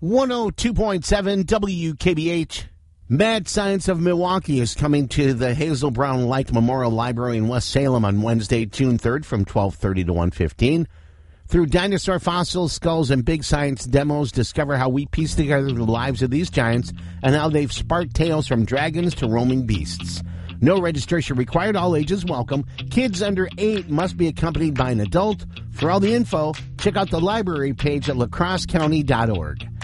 102.7 WKBH. Mad Science of Milwaukee is coming to the Hazel Brown Light Memorial Library in West Salem on Wednesday, June 3rd from 12:30 to 1:15. Through dinosaur fossils, skulls, and big science demos, discover how we piece together the lives of these giants and how they've sparked tales from dragons to roaming beasts. No registration required. All ages welcome. Kids under 8 must be accompanied by an adult. For all the info, check out the library page at lacrossecounty.org.